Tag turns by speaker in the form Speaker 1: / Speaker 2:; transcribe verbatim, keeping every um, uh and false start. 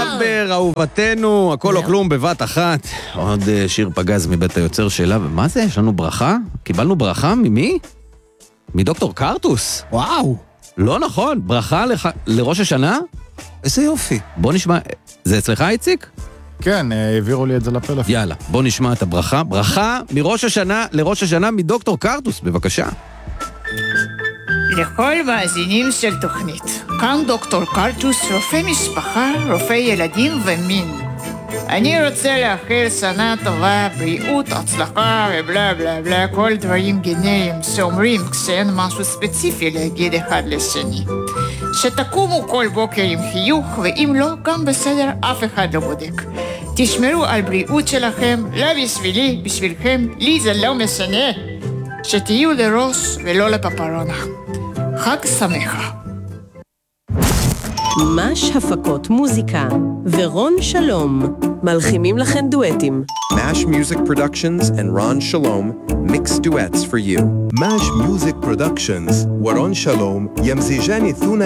Speaker 1: סבר, אהובתנו, הכל או כלום בבת אחת. עוד שיר פגז מבית היוצר שלה, ומה זה? יש לנו ברכה? קיבלנו ברכה? ממי? מדוקטור קרטוס.
Speaker 2: וואו.
Speaker 1: לא נכון, ברכה לח... לראש השנה?
Speaker 2: איזה יופי.
Speaker 1: בוא נשמע, זה אצלך איציק?
Speaker 3: כן, העבירו לי את זה לפלאפון.
Speaker 1: יאללה, בוא נשמע את הברכה. ברכה מראש השנה לראש השנה מדוקטור קרטוס, בבקשה.
Speaker 4: לכל מאזינים של תוכנית, כאן דוקטור קרטוס, רופא משפחה, רופא ילדים ומין. אני רוצה לאחל שנה טובה, בריאות, הצלחה ובלה בלה בלה, כל דברים גנריים שאומרים כשאין משהו ספציפי להגיד אחד לשני. שתקומו כל בוקר עם חיוך, ואם לא, גם בסדר, אף אחד לא בודק. תשמרו על בריאות שלכם, לא בשבילי, בשבילכם, לי זה לא משנה. שתהיו לראש ולא לפפרונה. חג שמח.
Speaker 5: מש הפקות מוזיקה ורון שלום מלחימים לכם דואטים.
Speaker 6: Mash Music Productions and Ron Shalom mix duets for you.
Speaker 7: Mash Music Productions ورون شالوم يمزجان ثنائيا